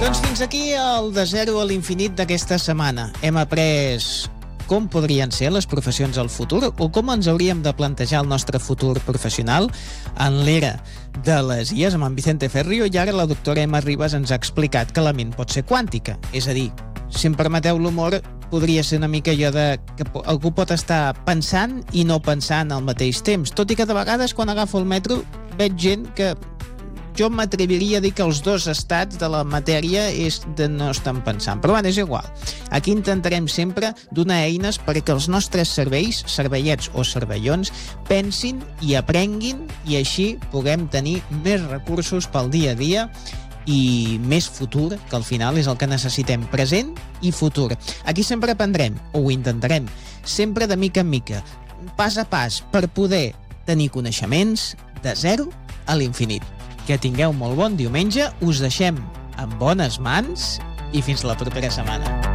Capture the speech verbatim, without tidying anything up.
Doncs fins aquí el de zero a l'infinit d'aquesta setmana. Hem après com podrien ser les professions al futur o com ens hauríem de plantejar el nostre futur professional en l'era de les I As amb en Vicente Ferrio, i ara la doctora Emma Ribas ens ha explicat que la ment pot ser quàntica. És a dir, si em permeteu l'humor, podria ser una mica allò de que algú pot estar pensant i no pensant al mateix temps, tot i que de vegades quan agafo el metro veig gent que jo m'atreviria a dir que els dos estats de la matèria és de no estar pensant. Però bueno, és igual. Aquí intentarem sempre donar eines perquè els nostres cervells, cervellets o cervellons, pensin i aprenguin i així puguem tenir més recursos pel dia a dia i més futur, que al final és el que necessitem, present i futur. Aquí sempre aprendrem, o ho intentarem, sempre de mica en mica, pas a pas, per poder tenir coneixements de zero a l'infinit. Que tingueu molt bon diumenge, us deixem en bones mans i fins la propera setmana.